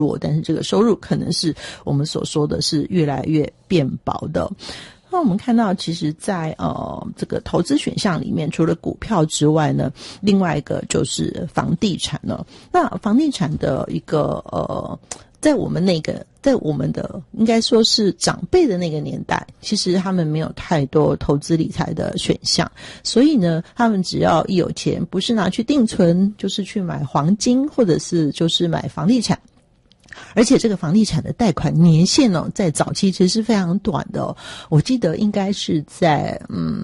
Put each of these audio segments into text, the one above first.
弱，但是这个收入可能是我们所说的是越来越变薄的。那我们看到其实在这个投资选项里面，除了股票之外呢，另外一个就是房地产了。那房地产的一个在我们的应该说是长辈的那个年代，其实他们没有太多投资理财的选项，所以呢，他们只要一有钱，不是拿去定存，就是去买黄金，或者是就是买房地产。而且这个房地产的贷款年限在早期其实是非常短的我记得应该是在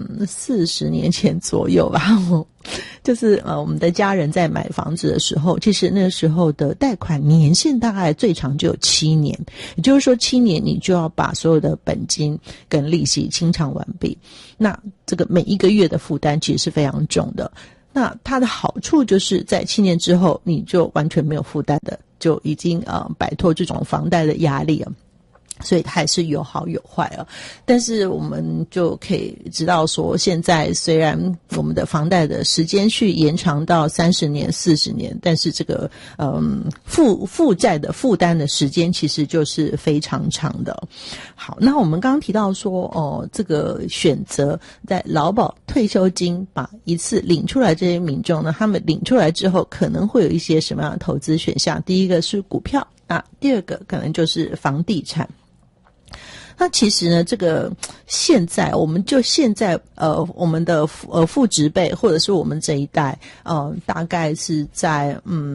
40年前左右吧。就是我们的家人在买房子的时候，其实那时候的贷款年限大概最长就有7年，也就是说7年你就要把所有的本金跟利息清偿完毕。那这个每一个月的负担其实是非常重的。那它的好处就是在7年之后你就完全没有负担的，就已经摆脱这种房贷的压力了。所以它还是有好有坏啊，但是我们就可以知道说，现在虽然我们的房贷的时间去延长到30年、40年，但是这个负债的负担的时间其实就是非常长的。好，那我们刚刚提到说这个选择在劳保退休金把一次领出来，这些民众呢，他们领出来之后可能会有一些什么样的投资选项？第一个是股票，第二个可能就是房地产。那其实呢，这个现在我们我们的父执辈或者是我们这一代大概是在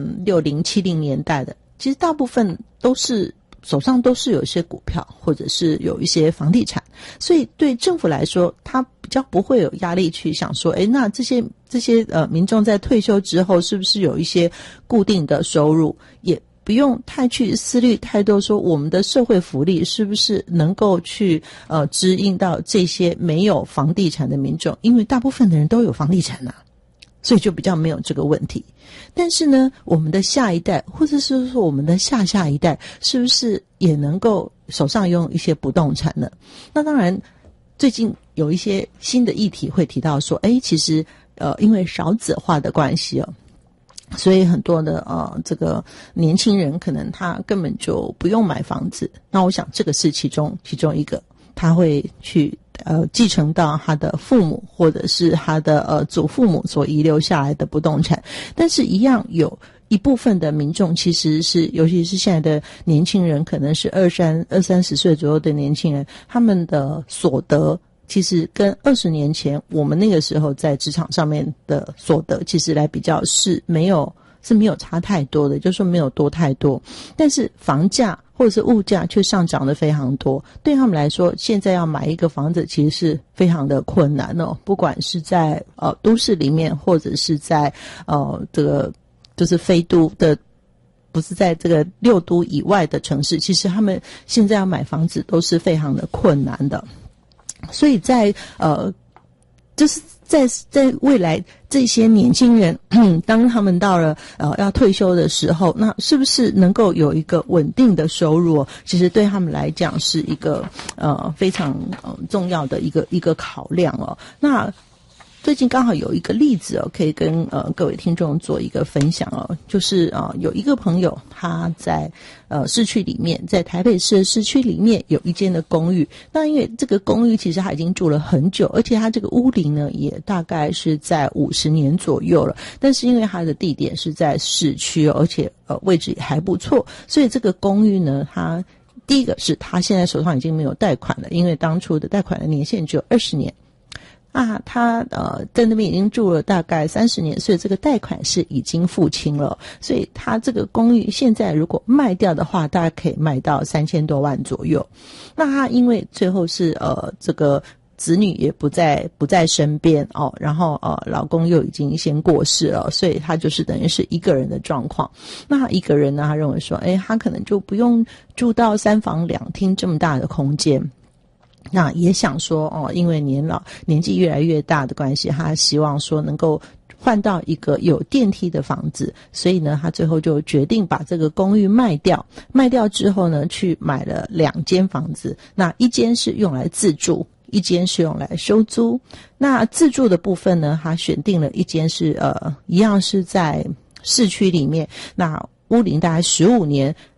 60、70年代的，其实大部分都是手上都是有一些股票或者是有一些房地产，所以对政府来说，他比较不会有压力去想说，那这些民众在退休之后是不是有一些固定的收入，也不用太去思虑太多说我们的社会福利是不是能够去支应到这些没有房地产的民众，因为大部分的人都有房地产所以就比较没有这个问题。但是呢，我们的下一代或者是说我们的下下一代是不是也能够手上拥有一些不动产呢？那当然最近有一些新的议题会提到说，其实因为少子化的关系所以很多的这个年轻人可能他根本就不用买房子。那我想这个是其中一个，他会去继承到他的父母或者是他的祖父母所遗留下来的不动产。但是一样有一部分的民众其实是，尤其是现在的年轻人，可能是20-30岁左右的年轻人，他们的所得其实跟20年前我们那个时候在职场上面的所得其实来比较是没有差太多的，就是说没有多太多。但是房价或者是物价却上涨得非常多，对他们来说现在要买一个房子其实是非常的困难不管是在都市里面，或者是在这个就是非都的，不是在这个6都以外的城市，其实他们现在要买房子都是非常的困难的。所以就是在未来这些年轻人当他们到了要退休的时候，那是不是能够有一个稳定的收入其实对他们来讲是一个非常重要的一个考量那最近刚好有一个例子可以跟各位听众做一个分享就是有一个朋友他在市区里面，在台北市的市区里面有一间的公寓。那因为这个公寓其实他已经住了很久，而且他这个屋龄呢也大概是在50年左右了，但是因为他的地点是在市区而且位置也还不错，所以这个公寓呢，他第一个是他现在手上已经没有贷款了，因为当初的贷款的年限只有20年。他在那边已经住了大概30年，所以这个贷款是已经付清了，所以他这个公寓现在如果卖掉的话，大概可以卖到3000多万左右。那他因为最后是这个子女也不在身边然后老公又已经先过世了，所以他就是等于是一个人的状况。那他一个人呢，他认为说他可能就不用住到3房2厅这么大的空间。那也想说因为年纪越来越大的关系，他希望说能够换到一个有电梯的房子，所以呢他最后就决定把这个公寓卖掉之后呢，去买了2间房子。那一间是用来自住，一间是用来收租。那自住的部分呢，他选定了一间是一样是在市区里面，那屋龄大概15年，